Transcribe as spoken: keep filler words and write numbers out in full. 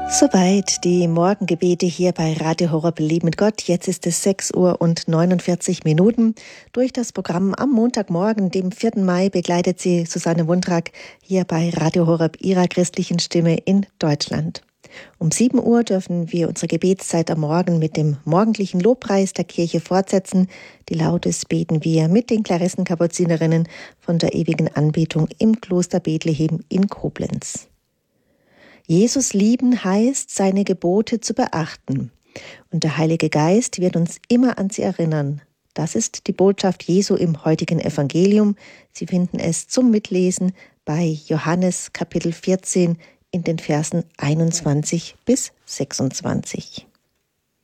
Soweit die Morgengebete hier bei Radio Horeb Leben mit Gott. Jetzt ist es sechs Uhr und neunundvierzig Minuten. Durch das Programm am Montagmorgen, dem vierten Mai, begleitet sie Susanne Wundrak hier bei Radio Horeb, ihrer christlichen Stimme in Deutschland. Um sieben Uhr dürfen wir unsere Gebetszeit am Morgen mit dem morgendlichen Lobpreis der Kirche fortsetzen. Die Laudes beten wir mit den Klarissenkapuzinerinnen von der ewigen Anbetung im Kloster Bethlehem in Koblenz. Jesus lieben heißt, seine Gebote zu beachten. Und der Heilige Geist wird uns immer an sie erinnern. Das ist die Botschaft Jesu im heutigen Evangelium. Sie finden es zum Mitlesen bei Johannes Kapitel vierzehn in den Versen einundzwanzig bis sechsundzwanzig.